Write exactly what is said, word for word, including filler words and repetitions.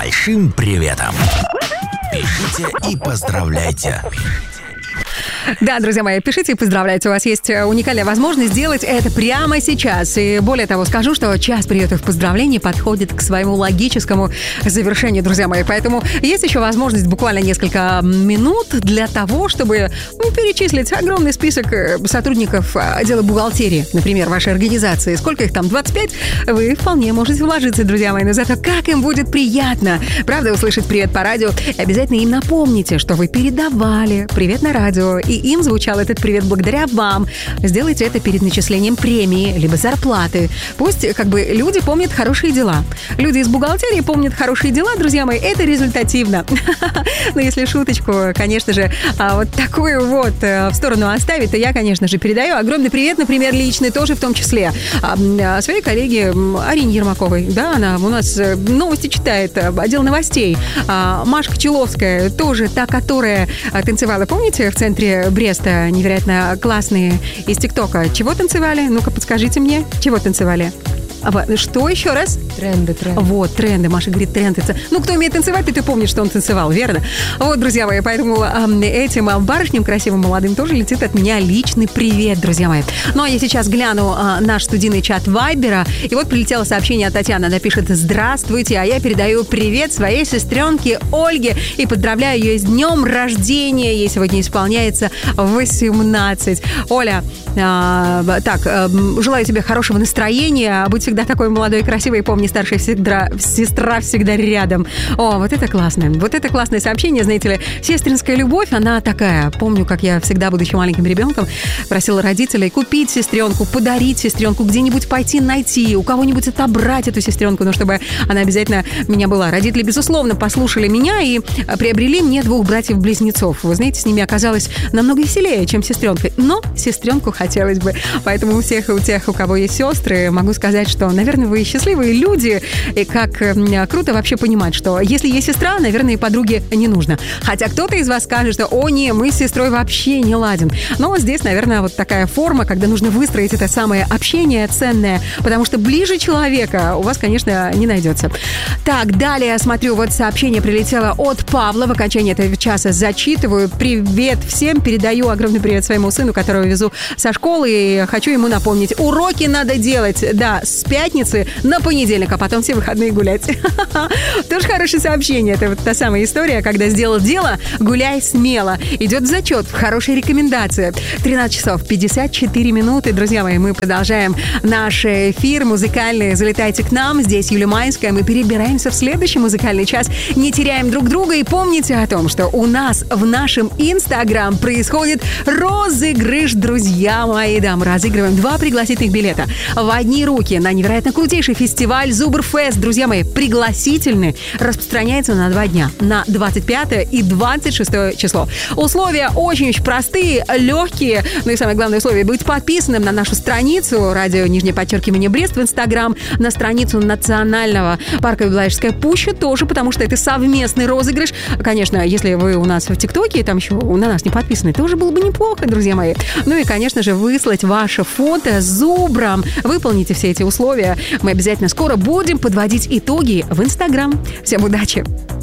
большим приветом. Пишите и поздравляйте. Да, друзья мои, пишите и поздравляйте. У вас есть уникальная возможность сделать это прямо сейчас. И более того, скажу, что час приветов поздравлений подходит к своему логическому завершению, друзья мои. Поэтому есть еще возможность буквально несколько минут для того, чтобы ну, перечислить огромный список сотрудников отдела бухгалтерии, например, вашей организации. Сколько их там? двадцать пять? Вы вполне можете вложиться, друзья мои. Но зато как им будет приятно, правда, услышать привет по радио. И обязательно им напомните, что вы передавали привет на радио, и им звучал этот привет благодаря вам. Сделайте это перед начислением премии, либо зарплаты. Пусть как бы люди помнят хорошие дела. Люди из бухгалтерии помнят хорошие дела, друзья мои, это результативно. Но если шуточку, конечно же, вот такую вот в сторону оставить, то я, конечно же, передаю огромный привет, например, личный, тоже в том числе своей коллеге Арине Ермаковой. Да, она у нас новости читает, отдел новостей. Машка Человская, тоже та, которая танцевала, помните, в центре Бреста, невероятно классные из ТикТока. Чего танцевали? Ну-ка, подскажите мне. Чего танцевали? Что еще раз? Тренды, тренды. Вот, тренды. Маша говорит, тренды. Ну, кто умеет танцевать, ты помнишь, что он танцевал, верно? Вот, друзья мои, поэтому этим барышням красивым, молодым тоже летит от меня личный привет, друзья мои. Ну, а я сейчас гляну наш студийный чат Вайбера, и вот прилетело сообщение от Татьяны. Она пишет: здравствуйте, а я передаю привет своей сестренке Ольге и поздравляю ее с днем рождения. Ей сегодня исполняется восемнадцать. Оля, э, так, э, желаю тебе хорошего настроения, будь всегда такой молодой и красивый, и помни, старшая всегда, сестра всегда рядом. О, вот это классно. Вот это классное сообщение, знаете ли. Сестринская любовь, она такая. Помню, как я всегда, будучи маленьким ребенком, просила родителей купить сестренку, подарить сестренку, где-нибудь пойти найти, у кого-нибудь отобрать эту сестренку, но чтобы она обязательно меня была. Родители, безусловно, послушали меня и приобрели мне двух братьев-близнецов. Вы знаете, с ними оказалось намного веселее, чем с сестренкой. Но сестренку хотелось бы. Поэтому у всех, у тех, у кого есть сестры, могу сказать, что, наверное, вы счастливые люди, и как круто вообще понимать, что если есть сестра, наверное, и подруги не нужно. Хотя кто-то из вас скажет, что «О, не, мы с сестрой вообще не ладим». Но здесь, наверное, вот такая форма, когда нужно выстроить это самое общение ценное, потому что ближе человека у вас, конечно, не найдется. Так, далее, смотрю, вот сообщение прилетело от Павла. В окончании этого часа зачитываю. Привет всем, передаю огромный привет своему сыну, которого везу со школы, и хочу ему напомнить, уроки надо делать, да, с пятницы на понедельник, а потом все выходные гулять. Тоже хорошее сообщение. Это вот та самая история, когда сделал дело, гуляй смело. Идет в зачет, хорошая рекомендация. тринадцать часов пятьдесят четыре минуты. Друзья мои, мы продолжаем наш эфир музыкальный. Залетайте к нам. Здесь Юлия Майская. Мы перебираемся в следующий музыкальный час. Не теряем друг друга. И помните о том, что у нас в нашем Инстаграм происходит розыгрыш, друзья мои. Да, мы разыгрываем два пригласительных билета в одни руки на невероятно крутейший фестиваль Зубрфест. Друзья мои, пригласительный распространяется на два дня, на двадцать пятое и двадцать шестое число. Условия очень-очень простые, легкие, ну и самое главное условие — быть подписанным на нашу страницу радио нижнее подчеркивание Брест в Инстаграм, на страницу Национального парка Беловежская пуща тоже, потому что это совместный розыгрыш. Конечно, если вы у нас в ТикТоке, там еще на нас не подписаны, тоже было бы неплохо, друзья мои. Ну и, конечно же, выслать ваше фото с зубром. Выполните все эти условия. Мы обязательно скоро будем подводить итоги в Инстаграм. Всем удачи!